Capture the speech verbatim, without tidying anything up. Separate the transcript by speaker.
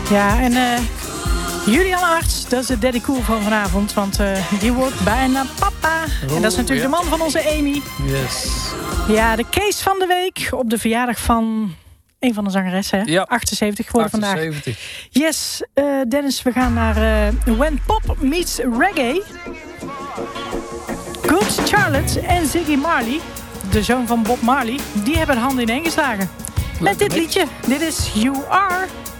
Speaker 1: Ja, en uh, Julian Arts, dat is de daddy cool van vanavond. Want uh, die wordt bijna papa. Oh, en dat is natuurlijk ja. de man van onze Amy.
Speaker 2: Yes.
Speaker 1: Ja, de case van de week op de verjaardag van een van de zangeressen.
Speaker 2: Ja.
Speaker 1: achtenzeventig geworden
Speaker 2: achtenzeventig.
Speaker 1: Vandaag. Yes, uh, Dennis, we gaan naar uh, When Pop Meets Reggae. Good Charlotte en Ziggy Marley, de zoon van Bob Marley, die hebben de handen ineen geslagen. Met dit liedje. Dit is You Are